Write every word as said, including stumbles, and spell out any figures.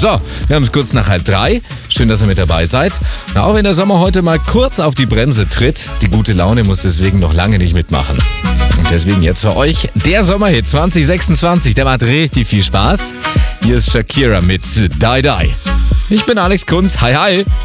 So, wir haben es kurz nach halb drei. Schön, dass ihr mit dabei seid. Na, auch wenn der Sommer heute mal kurz auf die Bremse tritt, die gute Laune muss deswegen noch lange nicht mitmachen. Und deswegen jetzt für euch der Sommerhit zwanzig sechsundzwanzig. Der macht richtig viel Spaß. Hier ist Shakira mit Die Die. Ich bin Alex Kunz. Hi, hi.